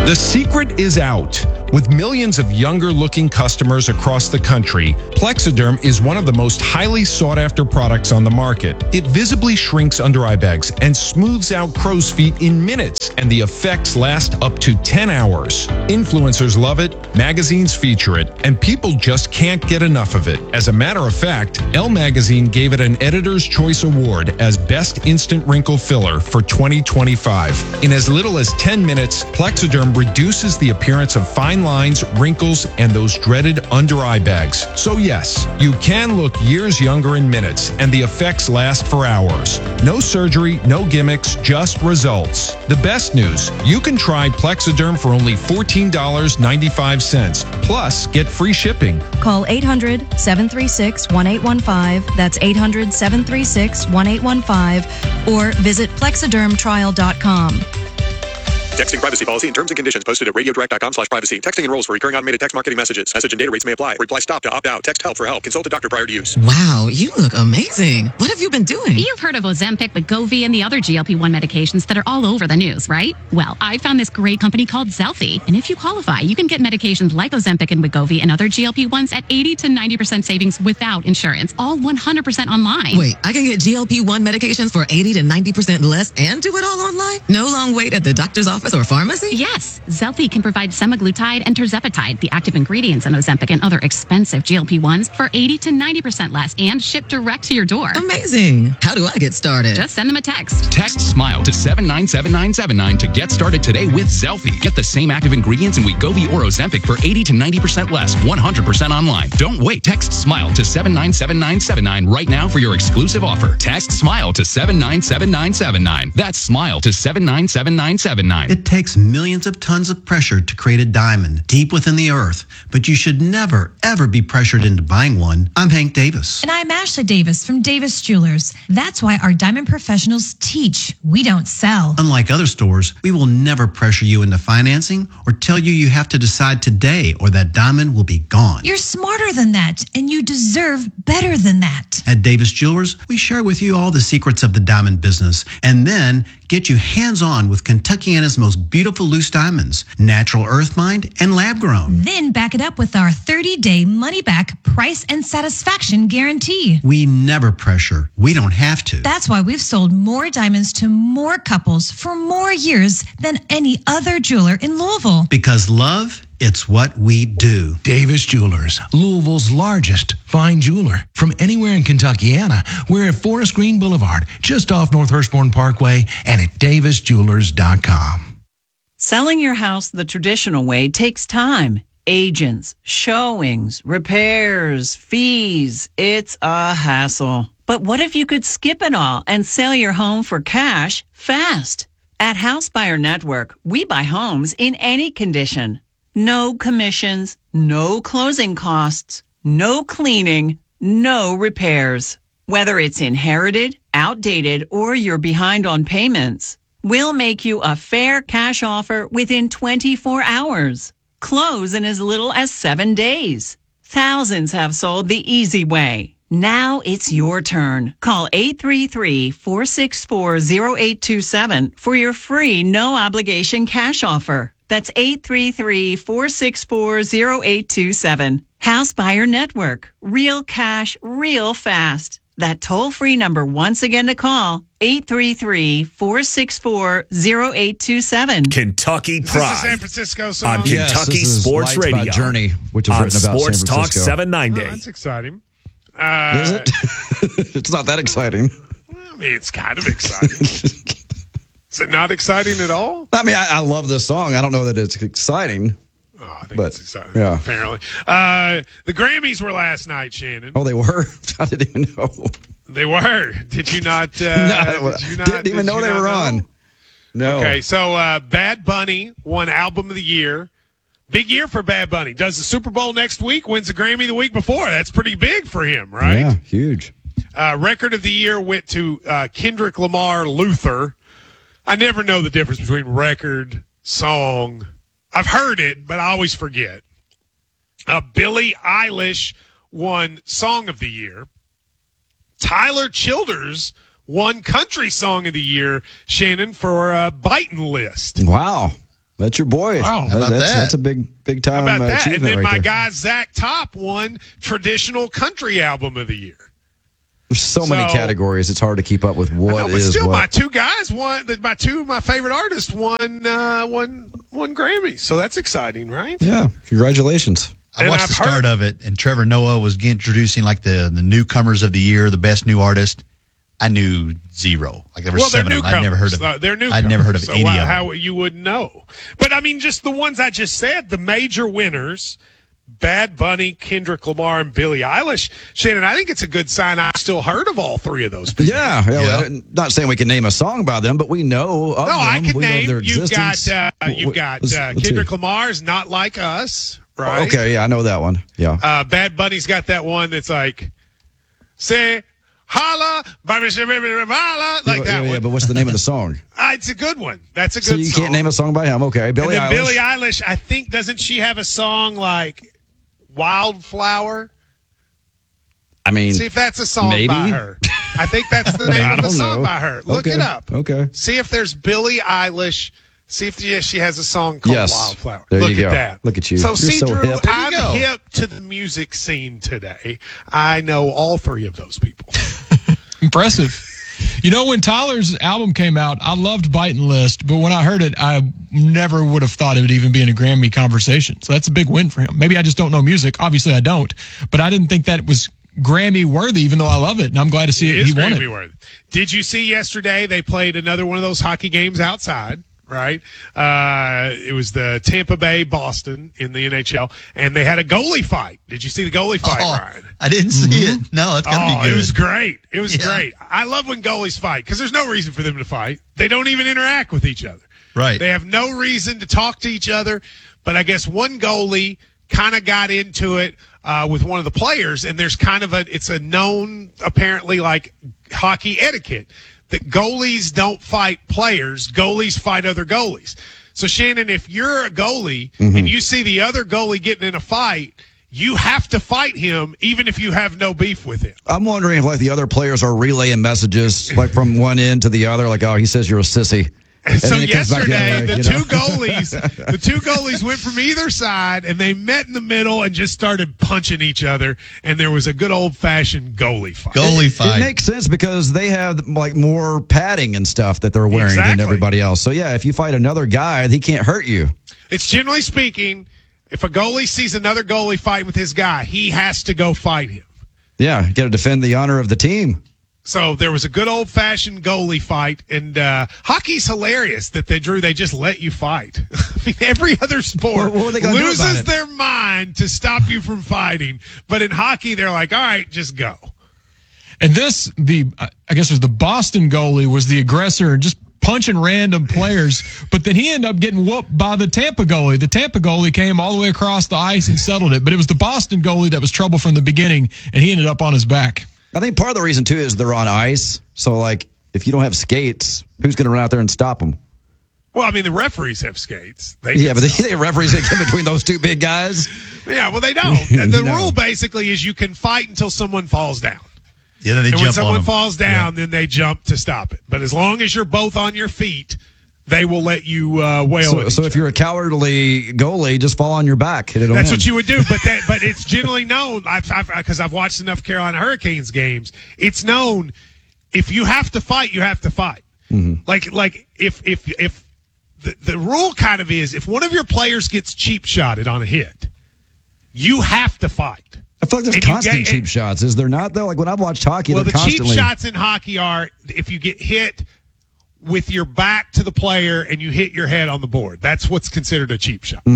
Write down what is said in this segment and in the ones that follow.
The secret is out. With millions of younger-looking customers across the country, Plexaderm is one of the most highly sought-after products on the market. It visibly shrinks under-eye bags and smooths out crow's feet in minutes, and the effects last up to 10 hours. Influencers love it, magazines feature it, and people just can't get enough of it. As a matter of fact, Elle Magazine gave it an Editor's Choice Award as Best Instant Wrinkle Filler for 2025. In as little as 10 minutes, Plexaderm reduces the appearance of fine lines, wrinkles, and those dreaded under-eye bags. So yes, you can look years younger in minutes, and the effects last for hours. No surgery, no gimmicks, just results. The best news, you can try Plexaderm for only $14.95, plus get free shipping. Call 800-736-1815. That's 800-736-1815. Or visit plexadermtrial.com. Texting privacy policy and terms and conditions posted at radiodirect.com/privacy. Texting enrolls for recurring automated text marketing messages. Message and data rates may apply. Reply stop to opt out. Text help for help. Consult a doctor prior to use. Wow, you look amazing. What have you been doing? You've heard of Ozempic, Wegovy, and the other GLP-1 medications that are all over the news, right? Well, I found this great company called Zelfie. And if you qualify, you can get medications like Ozempic and Wegovy and other GLP-1s at 80 to 90% savings without insurance. All 100% online. Wait, I can get GLP-1 medications for 80 to 90% less and do it all online? No long wait at the doctor's office or pharmacy? Yes, Zelfie can provide semaglutide and tirzepatide, the active ingredients in Ozempic and other expensive GLP-1s, for 80 to 90% less and shipped direct to your door. Amazing. How do I get started? Just send them a text. Text SMILE to 797979 to get started today with Zelfie. Get the same active ingredients in Wegovy or Ozempic for 80 to 90% less, 100% online. Don't wait. Text SMILE to 797979 right now for your exclusive offer. Text SMILE to 797979. That's SMILE to 797979. It takes millions of tons of pressure to create a diamond deep within the earth, but you should never, ever be pressured into buying one. I'm Hank Davis. And I'm Ashley Davis from Davis Jewelers. That's why our diamond professionals teach. We don't sell. Unlike other stores, we will never pressure you into financing or tell you have to decide today or that diamond will be gone. You're smarter than that, and you deserve better than that. At Davis Jewelers, we share with you all the secrets of the diamond business and then get you hands-on with Kentuckiana's most beautiful loose diamonds, natural earth mined and lab grown. Then back it up with our 30-day money-back price and satisfaction guarantee. We never pressure. We don't have to. That's why we've sold more diamonds to more couples for more years than any other jeweler in Louisville. Because love, it's what we do. Davis Jewelers, Louisville's largest fine jeweler. From anywhere in Kentuckiana, we're at Forest Green Boulevard, just off North Hurstbourne Parkway, and at davisjewelers.com. Selling your house the traditional way takes time. Agents, showings, repairs, fees. It's a hassle. But what if you could skip it all and sell your home for cash fast? At House Buyer Network, we buy homes in any condition. No commissions, no closing costs, no cleaning, no repairs. Whether it's inherited, outdated, or you're behind on payments, we'll make you a fair cash offer within 24 hours. Close in as little as 7 days. Thousands have sold the easy way. Now it's your turn. Call 833-464-0827 for your free no-obligation cash offer. That's 833-464-0827. House Buyer Network. Real cash, real fast. That toll-free number once again to call, 833-464-0827. Kentucky Pride. This is San Francisco song. On Kentucky Sports Radio. About Journey, which is on written about Sports San Talk Francisco. 790. Oh, that's exciting. Is it? It's not that exciting. I mean, it's kind of exciting. Is it not exciting at all? I mean, I love this song. I don't know that it's exciting. Oh, I think it's exciting, yeah. Apparently. The Grammys were last night, Shannon. Oh, they were? I didn't even know. They were. Did you not? Didn't even know they were on. No. Okay, so Bad Bunny won Album of the Year. Big year for Bad Bunny. Does the Super Bowl next week, wins the Grammy the week before. That's pretty big for him, right? Yeah, huge. Record of the Year went to Kendrick Lamar, Luther. I never know the difference between record, song. I've heard it, but I always forget. Billie Eilish won Song of the Year. Tyler Childers won Country Song of the Year, Shannon, for Biting List. Wow. That's your boy. Wow, how about that? That's a big time How about that? achievement And then right my there. guy Zach Top won Traditional Country Album of the Year. There's so many categories. It's hard to keep up with what but is still, what. my two guys won. Two of my favorite artists won Grammys. So that's exciting, right? Yeah, congratulations. I watched the start of it, and Trevor Noah was introducing like the newcomers of the year, the best new artist. I knew zero. Like there were 7 of them. I'd never heard of. They're newcomers. I'd never heard of so 80 of them. How you would know? But I mean, just the ones I just said, the major winners: Bad Bunny, Kendrick Lamar, and Billie Eilish. Shannon, I think it's a good sign. I've still heard of all three of those people. Yeah. Well, not saying we can name a song by them, but we know of them. I can we know name. their You've existence. got Let's Kendrick see. Lamar's "Not Like Us." Right. Okay, yeah, I know that one. Yeah. Bad Bunny's got that one that's like, say, holla, baby, holla, like that one. Yeah, but what's the name of the song? It's a good one. That's a good So you song. can't name a song by him. Okay, Billie Eilish. Billie Eilish, I think, doesn't she have a song like Wildflower? I mean, see if that's a song maybe? by her. I think that's the name of the song by her. Look it up. Okay. See if there's Billie Eilish. See if she has a song called Wildflower. There Look you go. at that. Look at you. So, You're see, so Drew, hip. I'm hip to the music scene today. I know all three of those people. Impressive. You know, when Tyler's album came out, I loved Bite and List, but when I heard it, I never would have thought it would even be in a Grammy conversation. So that's a big win for him. Maybe I just don't know music. Obviously, I don't. But I didn't think that was Grammy worthy, even though I love it. And I'm glad to see it. He won Grammy it. worthy. Did you see yesterday they played another one of those hockey games outside? Right. It was the Tampa Bay Boston in the NHL, and they had a goalie fight. Did you see the goalie fight, Ryan? I didn't see it. No, that's gotta be good. It was great. It was great. I love when goalies fight because there's no reason for them to fight. They don't even interact with each other. Right. They have no reason to talk to each other. But I guess one goalie kind of got into it with one of the players, and there's kind of it's a known, apparently, like hockey etiquette that goalies don't fight players. Goalies fight other goalies. So, Shannon, if you're a goalie and you see the other goalie getting in a fight, you have to fight him even if you have no beef with him. I'm wondering if, like, the other players are relaying messages, like, from one end to the other, like, oh, he says you're a sissy. And so then it comes back yesterday, way, the two goalies went from either side, and they met in the middle and just started punching each other. And there was a good old fashioned goalie fight. It makes sense because they have like more padding and stuff that they're wearing than everybody else. So yeah, if you fight another guy, he can't hurt you. It's generally speaking, if a goalie sees another goalie fighting with his guy, he has to go fight him. Yeah, you got to defend the honor of the team. So there was a good old-fashioned goalie fight, and hockey's hilarious that they just let you fight. I mean, every other sport what are they gonna do about loses it? their mind to stop you from fighting, but in hockey, they're like, all right, just go. And I guess it was the Boston goalie was the aggressor and just punching random players, but then he ended up getting whooped by the Tampa goalie. The Tampa goalie came all the way across the ice and settled it, but it was the Boston goalie that was trouble from the beginning, and he ended up on his back. I think part of the reason, too, is they're on ice. So, like, if you don't have skates, who's going to run out there and stop them? Well, I mean, the referees have skates. But the referees that get between those two big guys. Yeah, well, they don't. The rule basically is you can fight until someone falls down. Yeah, then they and jump when someone on them. falls down, then they jump to stop it. But as long as you're both on your feet, they will let you wail. So if you're a cowardly goalie, just fall on your back. Hit it That's in. what you would do, but it's generally known. Because I've watched enough Carolina Hurricanes games. It's known if you have to fight, you have to fight. Mm-hmm. Like if the rule kind of is if one of your players gets cheap shotted on a hit, you have to fight. I feel like there's constant cheap shots. Is there not, though? Like when I've watched hockey, well, they're the constantly... cheap shots in hockey are if you get hit with your back to the player and you hit your head on the board. That's what's considered a cheap shot.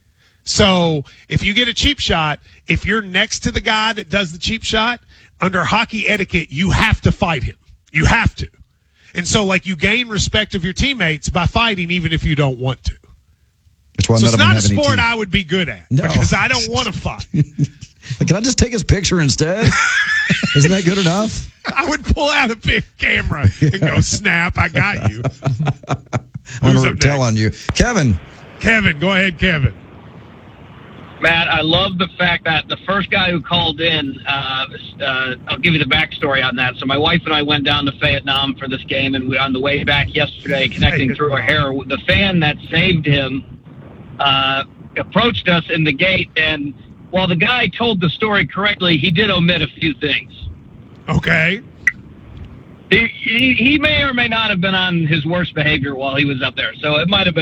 So if you get a cheap shot, if you're next to the guy that does the cheap shot, under hockey etiquette, you have to fight him. You have to. And so, like, you gain respect of your teammates by fighting even if you don't want to. That's why So none it's of them not a have any sport teeth. I would be good at No. because I don't want to fight. Can I just take his picture instead? Isn't that good enough? I would pull out a big camera and go, snap, I got you. I'm going to tell on you. Kevin. Kevin, go ahead, Kevin. Matt, I love the fact that the first guy who called in, I'll give you the backstory on that. So my wife and I went down to Vietnam for this game, and on the way back yesterday, connecting through O'Hare, the fan that saved him approached us in the gate, and while the guy told the story correctly, he did omit a few things. Okay. He may or may not have been on his worst behavior while he was up there, so it might have been